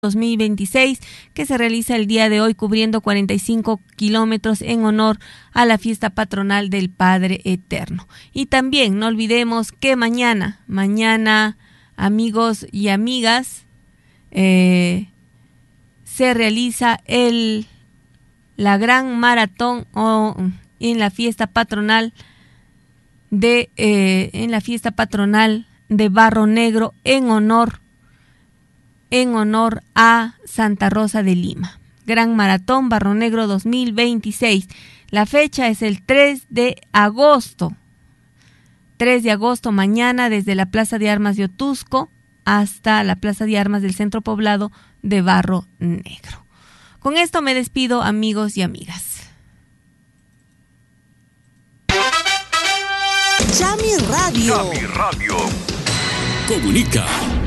2026, que se realiza el día de hoy cubriendo 45 kilómetros en honor a la fiesta patronal del Padre Eterno. Y también no olvidemos que mañana, amigos y amigas, se realiza la gran maratón en la fiesta patronal de Barro Negro en honor a Santa Rosa de Lima. Gran Maratón Barro Negro 2026. La fecha es el 3 de agosto. 3 de agosto mañana desde la Plaza de Armas de Otusco hasta la Plaza de Armas del Centro Poblado de Barro Negro. Con esto me despido, amigos y amigas. Chami Radio. Comunica